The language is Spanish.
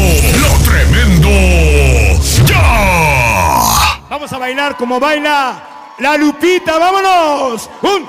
lo tremendo, ya. Vamos a bailar como baila la Lupita, vámonos.